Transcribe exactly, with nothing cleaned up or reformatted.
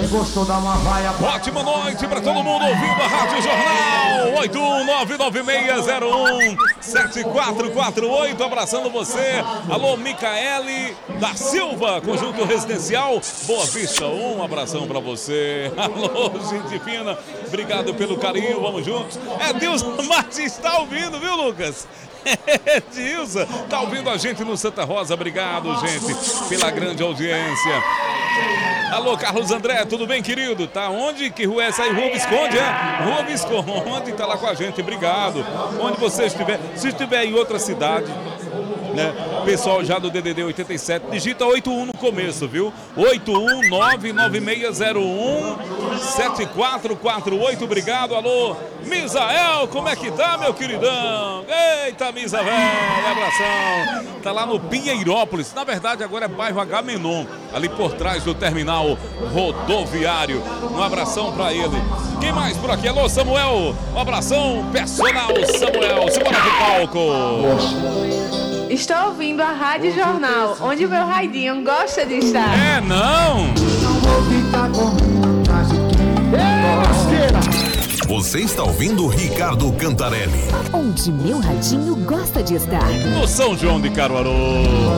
gostou da uma vaia. Ótima noite para todo mundo ouvindo a Rádio Jornal. oito um nove nove seis zero um sete quatro quatro oito. Abraçando você. Alô, Micaele da Silva, Conjunto Residencial Boa Vista. Um abração para você. Alô, gente fina. Obrigado pelo carinho. Vamos juntos. É Deus Martins, está ouvindo, viu, Lucas? É, Dilza, tá ouvindo a gente no Santa Rosa. Obrigado, gente, pela grande audiência. Alô, Carlos André, tudo bem, querido? Tá onde? Que rua é essa aí? Rua Visconde, é? Rua Visconde, tá lá com a gente, obrigado. Onde você estiver, se estiver em outra cidade, né? Pessoal já do D D D oitenta e sete, digita oito um no começo, viu? oito um nove nove seis zero um sete quatro quatro oito, obrigado. Alô, Misael, como é que tá, meu queridão? Eita, Misael, abração. Tá lá no Pinheirópolis, na verdade agora é bairro Agamenon, ali por trás do terminal rodoviário. Um abração pra ele. Quem mais por aqui? Alô, Samuel, um abração personal, Samuel. Simbora pro palco. Estou ouvindo a Rádio Jornal, onde o meu Raidinho gosta de estar. É, não? Não vou ficar correndo atrás de quem. Você está ouvindo Ricardo Cantarelli. Onde meu radinho gosta de estar. No São João de Caruaru.